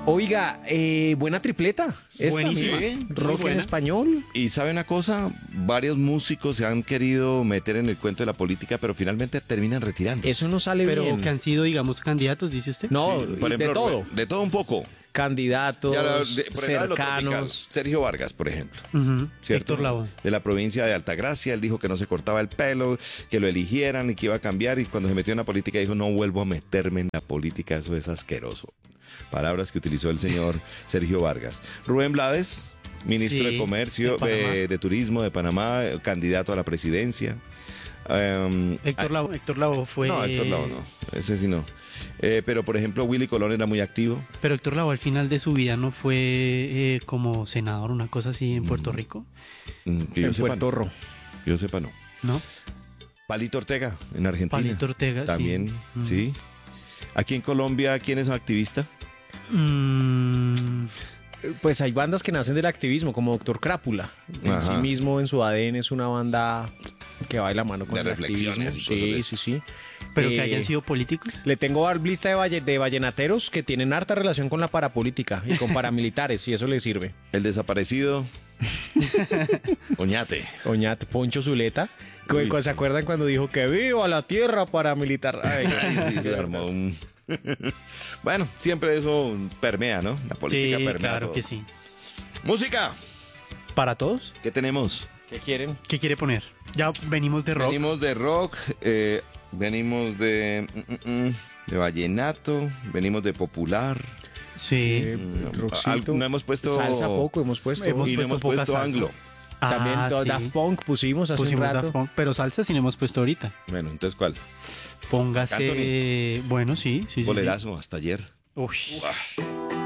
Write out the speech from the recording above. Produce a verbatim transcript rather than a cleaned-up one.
Oiga, eh, buena tripleta. Esta, Buenísima. mire, Muy rock en buena. español. Y sabe una cosa, varios músicos se han querido meter en el cuento de la política, pero finalmente terminan retirándose. Eso no sale Pero bien. que han sido, digamos, candidatos, dice usted. No, Sí, y por ejemplo, de todo. De todo un poco. Candidatos, Ya la- de- por el lado de lo tropical, cercanos. Sergio Vargas, por ejemplo. Ujú. ¿Cierto? Héctor Lavoe. De la provincia de Altagracia, él dijo que no se cortaba el pelo, que lo eligieran y que iba a cambiar, y cuando se metió en la política dijo, no vuelvo a meterme en la política, eso es asqueroso. Palabras que utilizó el señor Sergio Vargas. Rubén Blades, ministro Sí, de Comercio, de Panamá. de, de Turismo de Panamá, candidato a la presidencia. Um, Héctor Lavoe, Héctor Lavoe fue... No, Héctor Lavoe no, ese sí no. Eh, pero, por ejemplo, Willy Colón era muy activo. Pero Héctor Lavoe al final de su vida no fue eh, como senador, una cosa así en Puerto Rico, Mm, que yo En sepa, Puerto no. Rico. Yo sepa, no. ¿no? Palito Ortega, en Argentina. Palito Ortega, sí. También, Mm. sí. Aquí en Colombia, ¿quién es activista? Mm, Pues hay bandas que nacen del activismo, como Doctor Crápula. En Ajá. sí mismo, en su A D N, es una banda que va de la mano con De el reflexiones activismo. y cosas de Sí, eso. sí, sí. pero que Eh, hayan sido políticos. Le tengo a- lista de, valle- de vallenateros que tienen harta relación con la parapolítica y con paramilitares, si eso les sirve. El desaparecido. Oñate. Oñate, Poncho Zuleta. Cu- Uy, cu- ¿Se sí. acuerdan cuando dijo que viva la tierra paramilitar? Ay, Ay, sí, se armó un... Bueno, siempre eso permea, ¿no? La política Sí, permea claro todo. que sí. Música. ¿Para todos? ¿Qué tenemos? ¿Qué quieren? ¿Qué quiere poner? Ya venimos de rock. Venimos de rock, eh, venimos de, mm, mm, mm, de vallenato, venimos de popular. Sí. Eh, Mm, rockcito. al- no hemos puesto... Salsa poco hemos puesto. Hemos y no puesto hemos poca puesto salsa. anglo. También Ah, to- sí. Daft Punk pusimos hace Pusimos un rato. Daft Punk, pero salsa sí le hemos puesto ahorita. Bueno, entonces, ¿cuál? Póngase... Bueno, sí, sí, sí. sí. Bolerazo, hasta ayer. Uy. Uah.